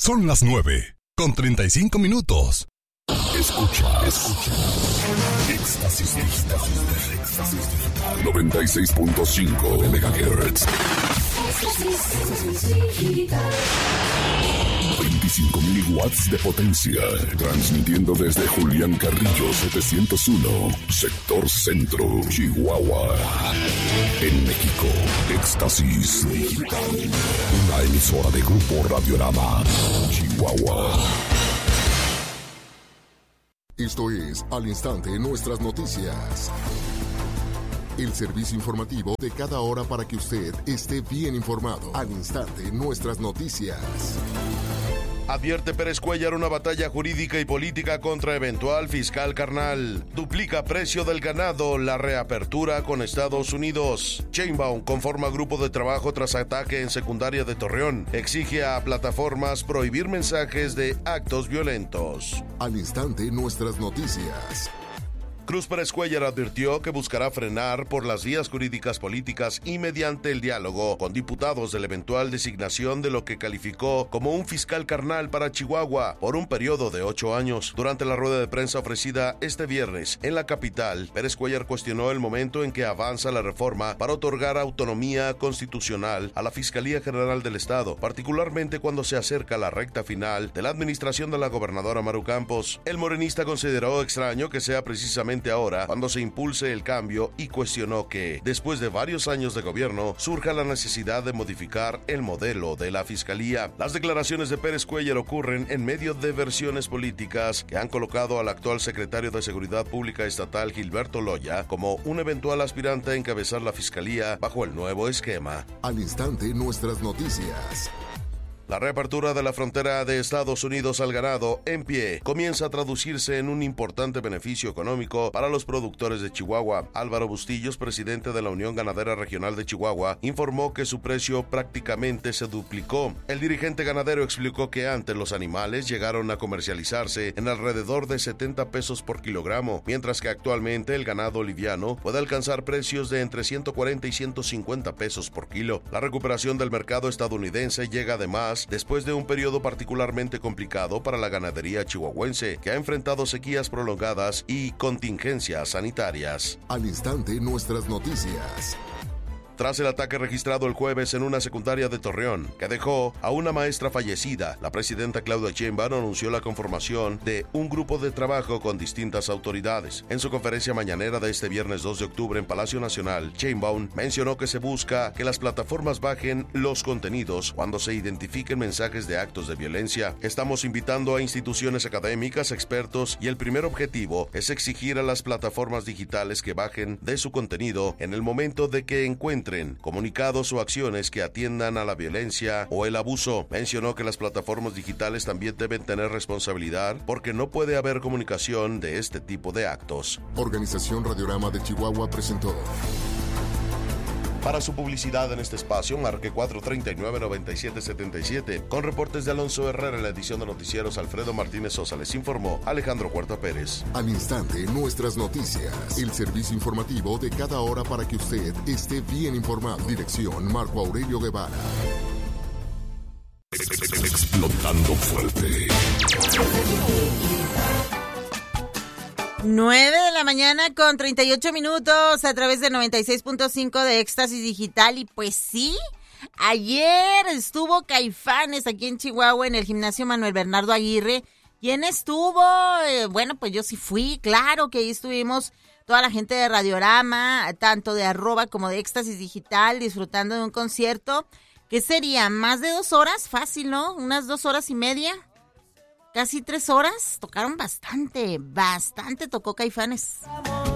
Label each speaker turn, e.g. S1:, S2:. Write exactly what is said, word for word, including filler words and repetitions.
S1: Son las nueve, con treinta y cinco minutos. Escucha, escucha. Éxtasis Digital. Éxtasis Digital. noventa y seis punto cinco de megahertz. veinticinco mil watts de potencia. Transmitiendo desde Julián Carrillo setecientos uno, sector centro, Chihuahua. En México, Éxtasis Digital. Una emisora de Grupo Radiorama, Chihuahua. Esto es Al Instante Nuestras Noticias. El servicio informativo de cada hora para que usted esté bien informado. Al Instante Nuestras Noticias.
S2: Advierte Pérez Cuéllar una batalla jurídica y política contra eventual fiscal carnal. Duplica precio del ganado, la reapertura con Estados Unidos. Sheinbaum conforma grupo de trabajo tras ataque en secundaria de Torreón. Exige a plataformas prohibir mensajes de actos violentos.
S1: Al Instante Nuestras Noticias.
S2: Cruz Pérez Cuéllar advirtió que buscará frenar por las vías jurídicas políticas y mediante el diálogo con diputados de la eventual designación de lo que calificó como un fiscal carnal para Chihuahua por un periodo de ocho años. Durante la rueda de prensa ofrecida este viernes en la capital, Pérez Cuéllar cuestionó el momento en que avanza la reforma para otorgar autonomía constitucional a la Fiscalía General del Estado, particularmente cuando se acerca la recta final de la administración de la gobernadora Maru Campos. El morenista consideró extraño que sea precisamente ahora cuando se impulse el cambio y cuestionó que, después de varios años de gobierno, surja la necesidad de modificar el modelo de la Fiscalía. Las declaraciones de Pérez Cuéllar ocurren en medio de versiones políticas que han colocado al actual secretario de Seguridad Pública Estatal, Gilberto Loya, como un eventual aspirante a encabezar la Fiscalía bajo el nuevo esquema.
S1: Al Instante Nuestras Noticias.
S2: La reapertura de la frontera de Estados Unidos al ganado en pie comienza a traducirse en un importante beneficio económico para los productores de Chihuahua. Álvaro Bustillos, presidente de la Unión Ganadera Regional de Chihuahua, informó que su precio prácticamente se duplicó. El dirigente ganadero explicó que antes los animales llegaron a comercializarse en alrededor de setenta pesos por kilogramo, mientras que actualmente el ganado liviano puede alcanzar precios de entre ciento cuarenta y ciento cincuenta pesos por kilo. La recuperación del mercado estadounidense llega además después de un periodo particularmente complicado para la ganadería chihuahuense, que ha enfrentado sequías prolongadas y contingencias sanitarias.
S1: Al Instante Nuestras Noticias.
S2: Tras el ataque registrado el jueves en una secundaria de Torreón, que dejó a una maestra fallecida, la presidenta Claudia Sheinbaum anunció la conformación de un grupo de trabajo con distintas autoridades. En su conferencia mañanera de este viernes dos de octubre en Palacio Nacional, Sheinbaum mencionó que se busca que las plataformas bajen los contenidos cuando se identifiquen mensajes de actos de violencia. Estamos invitando a instituciones académicas, expertos, y el primer objetivo es exigir a las plataformas digitales que bajen de su contenido en el momento de que encuentren comunicados o acciones que atiendan a la violencia o el abuso. Mencionó que las plataformas digitales también deben tener responsabilidad porque no puede haber comunicación de este tipo de actos.
S1: Organización Radiorama de Chihuahua presentó.
S2: Para su publicidad en este espacio, marque cuatro tres nueve, nueve siete siete siete. Con reportes de Alonso Herrera en la edición de noticieros, Alfredo Martínez Sosa les informó Alejandro Huerta Pérez.
S1: Al Instante Nuestras Noticias. El servicio informativo de cada hora para que usted esté bien informado. Dirección Marco Aurelio Guevara. Explotando fuerte.
S3: nueve de la mañana con treinta y ocho minutos a través de noventa y seis punto cinco de Éxtasis Digital. Y pues sí, ayer estuvo Caifanes aquí en Chihuahua en el gimnasio Manuel Bernardo Aguirre. ¿Quién estuvo? Eh, bueno, pues yo sí fui, claro que ahí estuvimos toda la gente de Radiorama, tanto de Arroba como de Éxtasis Digital, disfrutando de un concierto que sería más de dos horas, fácil, ¿no? Unas dos horas y media. Casi tres horas, tocaron bastante, bastante tocó Caifanes.